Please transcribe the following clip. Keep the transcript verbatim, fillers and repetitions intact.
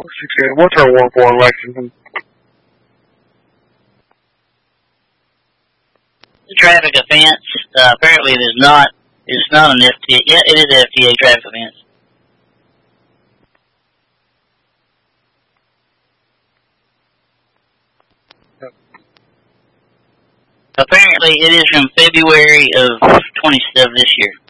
sixty-eight. What's our warrant for in Lexington? The traffic offense, uh, apparently it is not, it's not an F T A, yeah, it is an F T A traffic offense. Apparently it is from February of twenty-seven this year.